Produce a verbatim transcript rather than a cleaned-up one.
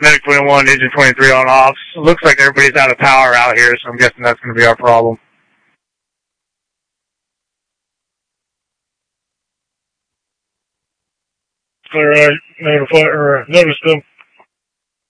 Medic twenty-one, engine twenty-three on off. Looks like everybody's out of power out here, so I'm guessing that's going to be our problem. Clear right, notify, or notice them.